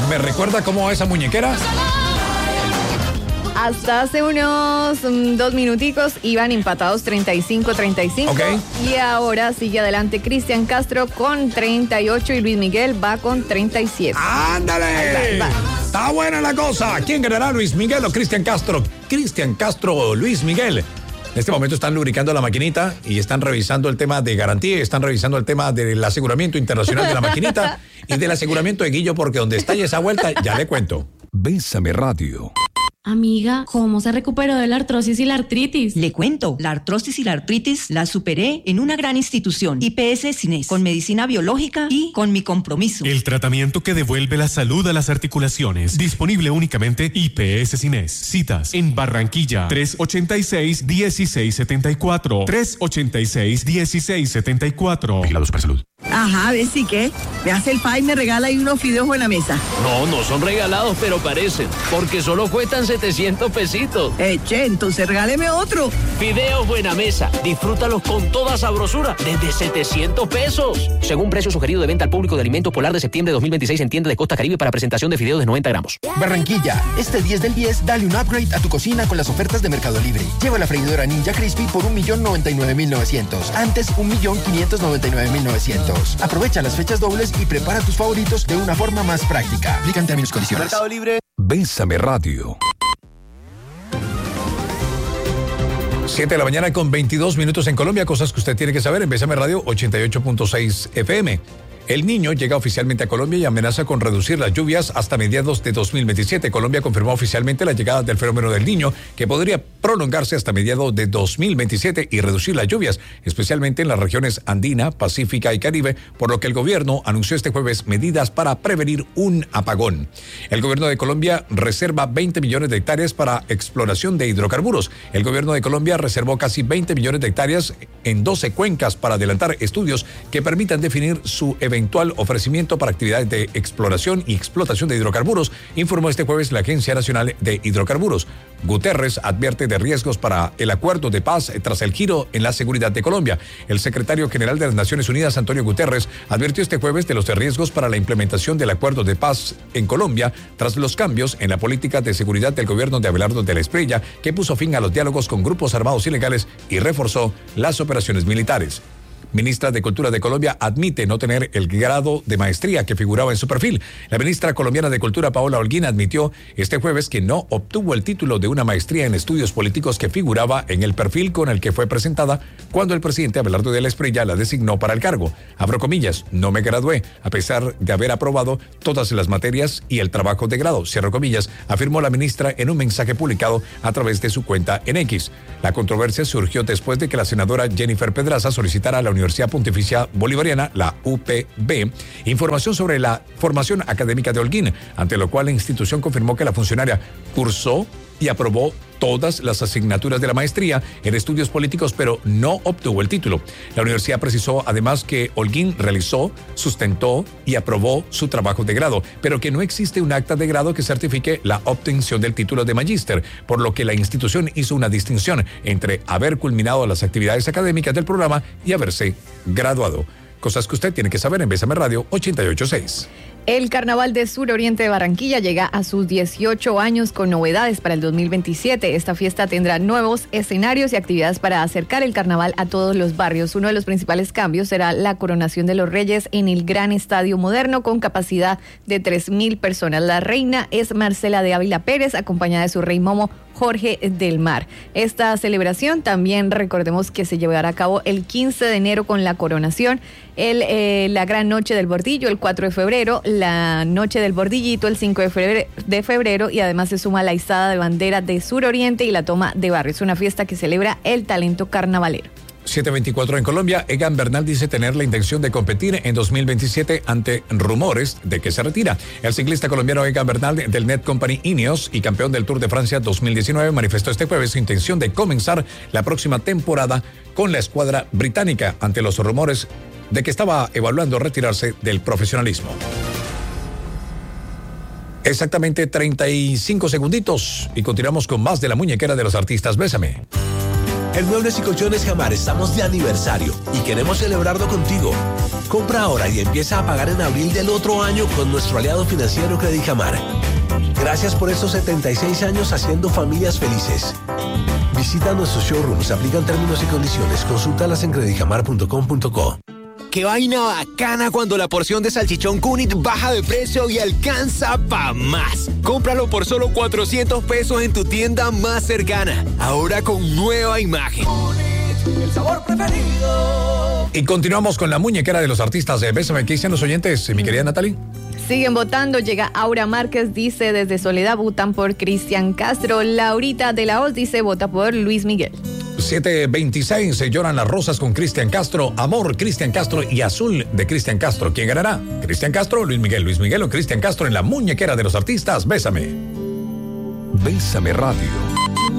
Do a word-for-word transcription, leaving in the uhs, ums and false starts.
¿Me recuerda cómo va esa muñequera? Hasta hace unos um, dos minuticos iban empatados treinta y cinco treinta y cinco. Okay. Y ahora sigue adelante Cristian Castro con treinta y ocho y Luis Miguel va con treinta y siete. ¡Ándale! Ahí va, ahí va. Está buena la cosa. ¿Quién ganará, Luis Miguel o Cristian Castro? Cristian Castro o Luis Miguel. En este momento están lubricando la maquinita y están revisando el tema de garantía, están revisando el tema del aseguramiento internacional de la maquinita y del aseguramiento de Guillo, porque donde está esa vuelta, ya le cuento. Bésame Radio. Amiga, ¿cómo se recuperó de la artrosis y la artritis? Le cuento, la artrosis y la artritis la superé en una gran institución, I P S Cines, con medicina biológica y con mi compromiso. El tratamiento que devuelve la salud a las articulaciones. Disponible únicamente I P S Cines. Citas en Barranquilla, tres ochenta y seis, dieciséis setenta y cuatro. tres ochenta y seis, dieciséis setenta y cuatro. Vigilados para salud. Ajá, ¿ves sí qué? Me hace el pay y me regala ahí unos fideos buena mesa. No, no son regalados, pero parecen, porque solo cuestan setecientos pesitos. Eche, entonces regáleme otro. Fideos Buena Mesa, disfrútalos con toda sabrosura, desde setecientos pesos. Según precio sugerido de venta al público de Alimentos Polar de septiembre de dos mil veintiséis en tienda de Costa Caribe para presentación de fideos de noventa gramos. Barranquilla, este diez del diez, dale un upgrade a tu cocina con las ofertas de Mercado Libre. Lleva la freidora Ninja Crispy por un millón noventa y nueve mil novecientos. Antes, un millón quinientos noventa y nueve mil novecientos. Aprovecha las fechas dobles y prepara tus favoritos de una forma más práctica. Aplican términos y condiciones. Mercado Libre. Bésame Radio. siete de la mañana con veintidós minutos en Colombia. Cosas que usted tiene que saber en Bésame Radio ochenta y ocho punto seis F M. El Niño llega oficialmente a Colombia y amenaza con reducir las lluvias hasta mediados de dos mil veintisiete. Colombia confirmó oficialmente la llegada del fenómeno del Niño, que podría prolongarse hasta mediados de dos mil veintisiete y reducir las lluvias, especialmente en las regiones andina, pacífica y Caribe, por lo que el gobierno anunció este jueves medidas para prevenir un apagón. El gobierno de Colombia reserva veinte millones de hectáreas para exploración de hidrocarburos. El gobierno de Colombia reservó casi veinte millones de hectáreas en doce cuencas para adelantar estudios que permitan definir su eventual ofrecimiento para actividades de exploración y explotación de hidrocarburos, informó este jueves la Agencia Nacional de Hidrocarburos. Guterres advierte de riesgos para el acuerdo de paz tras el giro en la seguridad de Colombia. El secretario general de las Naciones Unidas, Antonio Guterres, advirtió este jueves de los riesgos para la implementación del acuerdo de paz en Colombia tras los cambios en la política de seguridad del gobierno de Abelardo de la Espriella, que puso fin a los diálogos con grupos armados ilegales y reforzó las operaciones militares. Ministra de Cultura de Colombia admite no tener el grado de maestría que figuraba en su perfil. La ministra colombiana de Cultura, Paola Holguín, admitió este jueves que no obtuvo el título de una maestría en estudios políticos que figuraba en el perfil con el que fue presentada cuando el presidente Abelardo de la Espriella la designó para el cargo. Abro comillas, no me gradué, a pesar de haber aprobado todas las materias y el trabajo de grado, cierro comillas, afirmó la ministra en un mensaje publicado a través de su cuenta en X. La controversia surgió después de que la senadora Jennifer Pedraza solicitara a la Universidad Pontificia Bolivariana, la U P B, información sobre la formación académica de Holguín, ante lo cual la institución confirmó que la funcionaria cursó y aprobó todas las asignaturas de la maestría en estudios políticos, pero no obtuvo el título. La universidad precisó además que Holguín realizó, sustentó y aprobó su trabajo de grado, pero que no existe un acta de grado que certifique la obtención del título de magíster, por lo que la institución hizo una distinción entre haber culminado las actividades académicas del programa y haberse graduado. Cosas que usted tiene que saber en Bésame Radio ochenta y ocho punto seis. El Carnaval de Suroriente de Barranquilla llega a sus dieciocho años con novedades para el dos mil veintisiete. Esta fiesta tendrá nuevos escenarios y actividades para acercar el carnaval a todos los barrios. Uno de los principales cambios será la coronación de los reyes en el gran estadio moderno con capacidad de tres mil personas. La reina es Marcela de Ávila Pérez, acompañada de su rey momo Jorge del Mar. Esta celebración también recordemos que se llevará a cabo el quince de enero con la coronación, el, eh, la gran noche del bordillo el cuatro de febrero, la noche del bordillito el cinco de febrero, de febrero y además se suma la izada de bandera de Suroriente y la toma de barrio. Es una fiesta que celebra el talento carnavalero. siete veinticuatro en Colombia. Egan Bernal dice tener la intención de competir en dos mil veintisiete ante rumores de que se retira. El ciclista colombiano Egan Bernal del Net Company Ineos y campeón del Tour de Francia dos mil diecinueve manifestó este jueves su intención de comenzar la próxima temporada con la escuadra británica ante los rumores de que estaba evaluando retirarse del profesionalismo. Exactamente treinta y cinco segunditos y continuamos con más de la muñequera de los artistas. Bésame. En Muebles y Colchones Jamar estamos de aniversario y queremos celebrarlo contigo. Compra ahora y empieza a pagar en abril del otro año con nuestro aliado financiero Credijamar. Gracias por estos setenta y seis años haciendo familias felices. Visita nuestros showrooms, aplican términos y condiciones. Consúltalas en credijamar punto com punto co. ¡Qué vaina bacana cuando la porción de salchichón Cunit baja de precio y alcanza pa' más! Cómpralo por solo cuatrocientos pesos en tu tienda más cercana. Ahora con nueva imagen. Cunit, el sabor preferido. Y continuamos con la muñequera de los artistas de Bésame. ¿Qué dicen los oyentes, mi querida Natalie? Siguen votando. Llega Aura Márquez, dice desde Soledad, votan por Cristian Castro. Laurita de la Hoz dice, vota por Luis Miguel. siete veintiséis, se lloran las rosas con Cristian Castro. Amor, Cristian Castro y Azul de Cristian Castro. ¿Quién ganará? ¿Cristian Castro, Luis Miguel? Luis Miguel o Cristian Castro en la muñequera de los artistas. Bésame. Bésame Radio.